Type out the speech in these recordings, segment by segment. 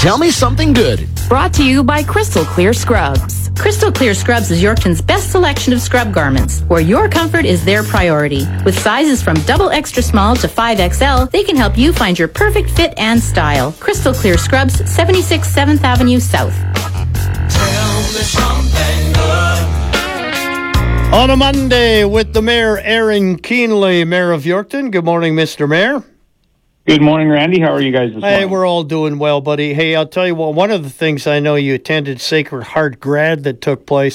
Tell me something good. Brought to you by Crystal Clear Scrubs. Crystal Clear Scrubs is Yorkton's best selection of scrub garments, where your comfort is their priority. With sizes from double extra small to 5XL, they can help you find your perfect fit and style. Crystal Clear Scrubs, 76 7th Avenue South. Tell me something good. On a Monday with the Mayor, Aaron Keenley, Mayor of Yorkton. Good morning, Mr. Mayor. Good morning, Randy. How are you guys this morning? Hey, we're all doing well, buddy. Hey, I'll tell you what, one of the things I know you attended Sacred Heart grad that took place.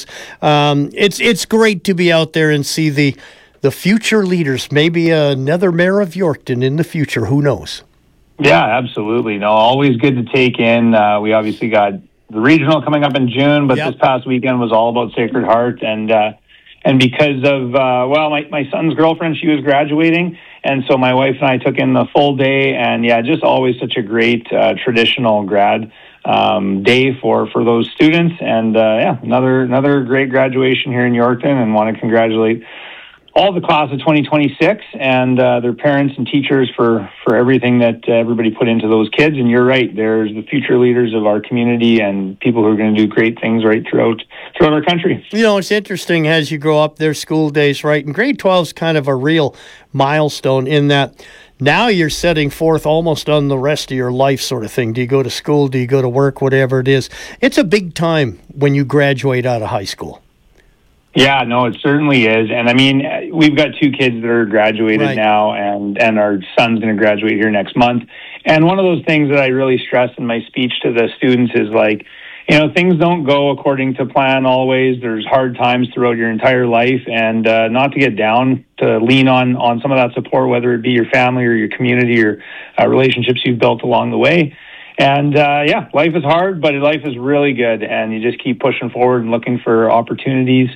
It's great to be out there and see the future leaders, maybe another Mayor of Yorkton in the future. Who knows? Yeah, absolutely. No, always good to take in. We obviously got the regional coming up in June, but This past weekend was all about Sacred Heart. And because of, my son's girlfriend, she was graduating. And so my wife and I took in the full day, and just always such a great traditional grad day for those students. And another great graduation here in Yorkton, and want to congratulate all the class of 2026 and their parents and teachers for everything that everybody put into those kids. And you're right, there's the future leaders of our community and people who are going to do great things right throughout our country. You know, it's interesting as you grow up, their school days, right? And grade 12 is kind of a real milestone in that now you're setting forth almost on the rest of your life sort of thing. Do you go to school? Do you go to work? Whatever it is. It's a big time when you graduate out of high school. Yeah, no, it certainly is. And I mean, we've got two kids that are graduated now, and our son's going to graduate here next month. And one of those things that I really stress in my speech to the students is like, things don't go according to plan always. There's hard times throughout your entire life, and not to get down, to lean on some of that support, whether it be your family or your community or relationships you've built along the way. And life is hard, but life is really good, and you just keep pushing forward and looking for opportunities.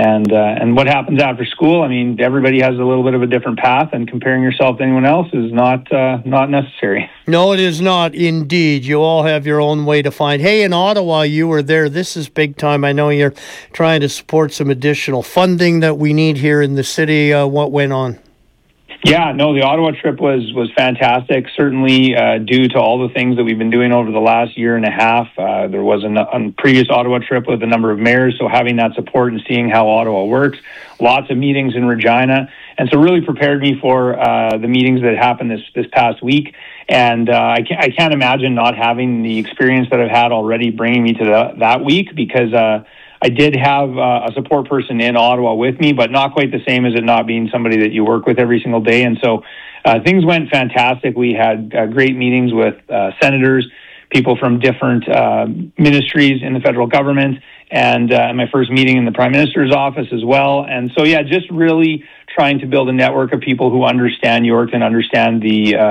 And what happens after school? I mean, everybody has a little bit of a different path, and comparing yourself to anyone else is not necessary. No, it is not. Indeed, you all have your own way to find. Hey, in Ottawa, you were there. This is big time. I know you're trying to support some additional funding that we need here in the city. What went on? Yeah, no, the Ottawa trip was fantastic, certainly due to all the things that we've been doing over the last year and a half. There was a previous Ottawa trip with a number of mayors, so having that support and seeing how Ottawa works, lots of meetings in Regina, and so really prepared me for the meetings that happened this past week. And I can't imagine not having the experience that I've had already bringing me to that week, because I did have a support person in Ottawa with me, but not quite the same as it not being somebody that you work with every single day. And so things went fantastic. We had great meetings with senators, people from different ministries in the federal government, and my first meeting in the Prime Minister's office as well. And so, just really trying to build a network of people who understand York and understand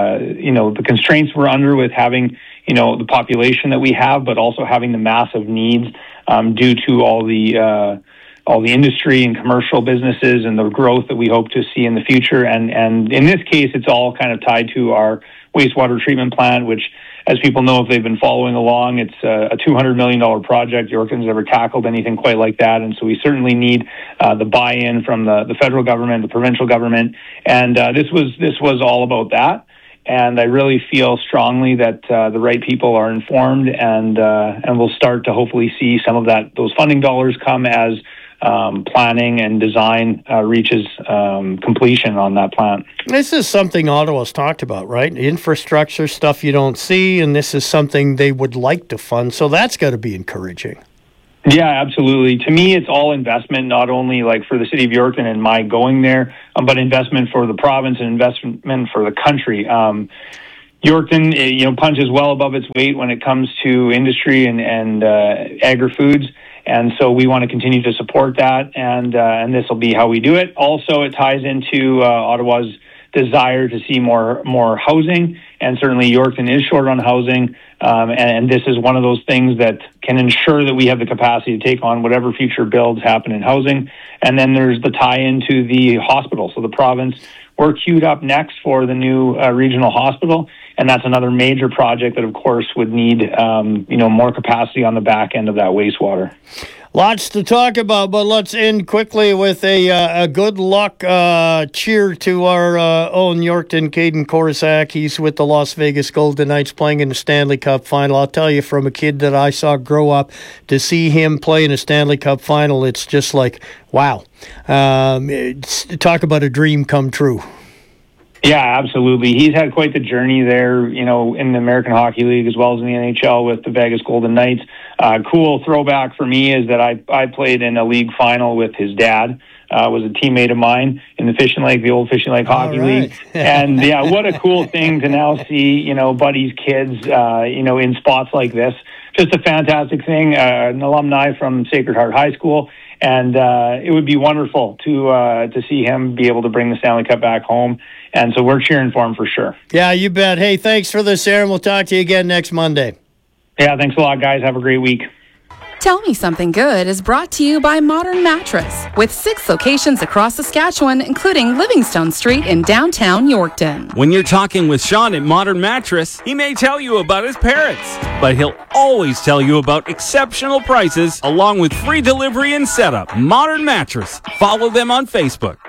the constraints we're under with having the population that we have, but also having the massive needs due to all the industry and commercial businesses and the growth that we hope to see in the future. And in this case, it's all kind of tied to our wastewater treatment plant, which, as people know if they've been following along, it's a $200 million project. Yorkton's never tackled anything quite like that. And so we certainly need the buy-in from the federal government, the provincial government. And this was all about that. And I really feel strongly that the right people are informed, and we'll start to hopefully see some of those funding dollars come as planning and design reaches completion on that plant. This is something Ottawa's talked about, right? Infrastructure stuff you don't see, and this is something they would like to fund. So that's got to be encouraging. Yeah, absolutely. To me, it's all investment, not only like for the city of Yorkton and my going there, but investment for the province and investment for the country. Yorkton, punches well above its weight when it comes to industry and agri-foods. And so we want to continue to support that, and this will be how we do it. Also, it ties into Ottawa's desire to see more housing, and certainly Yorkton is short on housing, and this is one of those things that can ensure that we have the capacity to take on whatever future builds happen in housing. And then there's the tie into the hospital. So the province, we're queued up next for the new regional hospital, and that's another major project that, of course, would need more capacity on the back end of that wastewater. Lots to talk about, but let's end quickly with a good luck cheer to our own Yorkton, Caden Korsak. He's with the Las Vegas Golden Knights playing in the Stanley Cup Final. I'll tell you, from a kid that I saw grow up, to see him play in a Stanley Cup Final, it's just like, wow. Talk about a dream come true. Yeah, absolutely. He's had quite the journey there, you know, in the American Hockey League as well as in the NHL with the Vegas Golden Knights. Cool throwback for me is that I played in a league final with his dad. Was a teammate of mine in the Fishing Lake, the old Fishing Lake Hockey League. And yeah, what a cool thing to now see, you know, Buddy's kids, you know, in spots like this. Just a fantastic thing. An alumni from Sacred Heart High School. And it would be wonderful to see him be able to bring the Stanley Cup back home. And so we're cheering for him for sure. Yeah, you bet. Hey, thanks for this, Aaron. We'll talk to you again next Monday. Yeah, thanks a lot, guys. Have a great week. Tell Me Something Good is brought to you by Modern Mattress, with 6 locations across Saskatchewan, including Livingstone Street in downtown Yorkton. When you're talking with Sean at Modern Mattress, he may tell you about his parrots, but he'll always tell you about exceptional prices along with free delivery and setup. Modern Mattress. Follow them on Facebook.